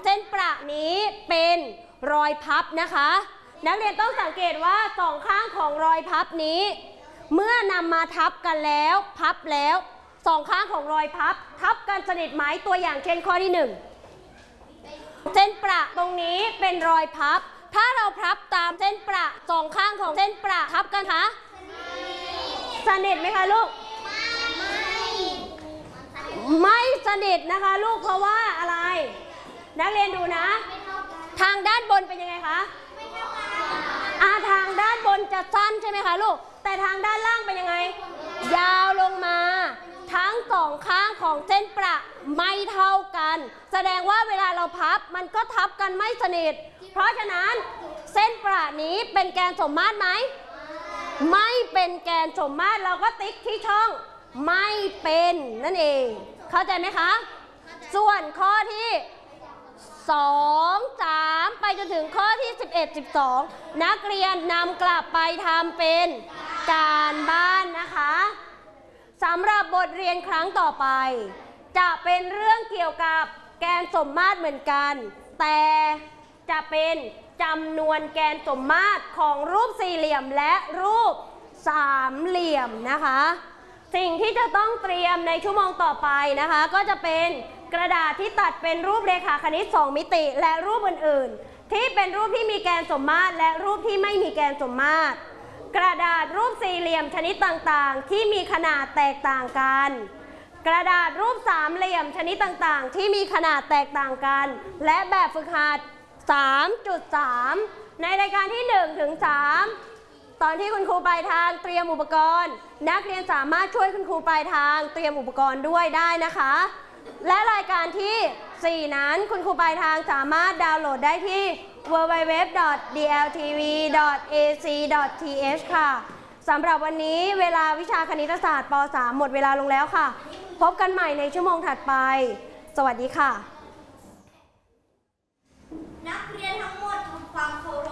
เส้นประนี้เป็นรอยพับนะคะนักเรียนต้องสังเกตว่าสองข้างของรอยพับนี้เมื่อนำมาทับกันแล้วพับแล้วสองข้างของรอยพับทับกันสนิทไหมตัวอย่างเช่นข้อที่1เส้นประตรงนี้เป็นรอยพับถ้าเราพับตามเส้นประสองข้างของเส้นประทับกันคะสนิทไหมคะลูกไม่สนิทนะคะลูกเพราะว่าอะไรนักเรียนดูนะทางด้านบนเป็นยังไงคะทางด้านบนจะสั้นใช่ไหมคะลูกแต่ทางด้านล่างเป็นยังไงยาวลงมาทั้งสองข้างของเส้นประไม่เท่ากันแสดงว่าเวลาเราพับมันก็ทับกันไม่สนิทเพราะฉะนั้นเส้นประนี้เป็นแกนสมมาตรไหมไม่เป็นแกนสมมาตรเราก็ติ๊กที่ช่องไม่เป็นนั่นเองเข้าใจไหมคะส่วนข้อที่2 3ไปจนถึงข้อที่11 12นักเรียนนำกลับไปทำเป็นการบ้านนะคะสำหรับบทเรียนครั้งต่อไปจะเป็นเรื่องเกี่ยวกับแกนสมมาตรเหมือนกันแต่จะเป็นจำนวนแกนสมมาตรของรูปสี่เหลี่ยมและรูปสามเหลี่ยมนะคะสิ่งที่จะต้องเตรียมในชั่วโมงต่อไปนะคะก็จะเป็นกระดาษที่ตัดเป็นรูปเรขาคณิต2มิติและรูปอื่นๆที่เป็นรูปที่มีแกนสมมาตรและรูปที่ไม่มีแกนสมมาตรกระดาษรูปสี่เหลี่ยมชนิดต่างๆที่มีขนาดแตกต่างกันกระดาษรูปสามเหลี่ยมชนิดต่างๆที่มีขนาดแตกต่างกันและแบบฝึกหัด 3.3 ในรายการที่1 ถึง 3ตอนที่คุณครูปลายทางเตรียมอุปกรณ์นักเรียนสามารถช่วยคุณครูปลายทางเตรียมอุปกรณ์ด้วยได้นะคะและรายการที่4นั้นคุณครูปลายทางสามารถดาวน์โหลดได้ที่ www.dltv.ac.th ค่ะสำหรับวันนี้เวลาวิชาคณิตศาสตร์ป .3 หมดเวลาลงแล้วค่ะพบกันใหม่ในชั่วโมงถัดไปสวัสดีค่ะนักเรียนทั้งหมดทำความเคารพ